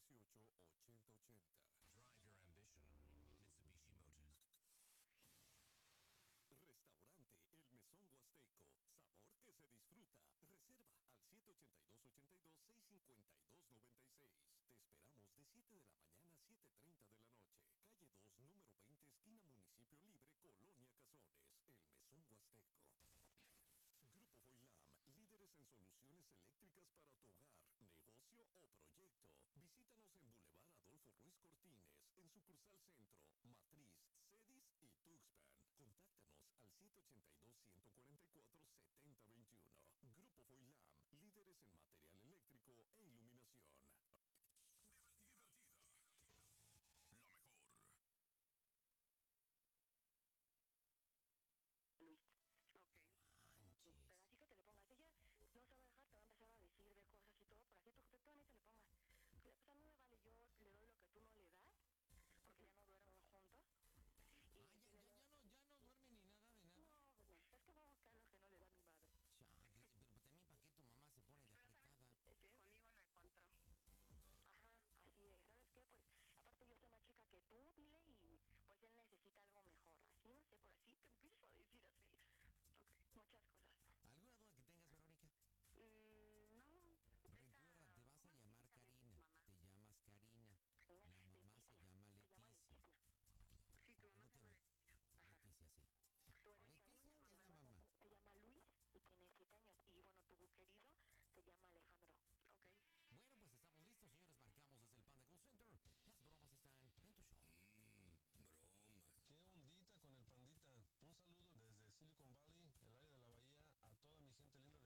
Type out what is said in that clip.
Drive your ambition. Mitsubishi Motors. Restaurante El Mesón Huasteco. Sabor que se disfruta. Reserva al 782-82-652-96. Te esperamos de 7 de la mañana a 7:30 de la noche. Calle 2, número 20, esquina Municipio Libre, Colonia Cazones. El Mesón Huasteco. Grupo Voilam, líderes en soluciones eléctricas para tu hogar, negocio o proyecto. Visítanos en Boulevard Adolfo Ruiz Cortines, en sucursal Centro, Matriz, Cedis y Tuxpan. Contáctanos al 782-144-7021. Grupo Voilam, líderes en material eléctrico e iluminación.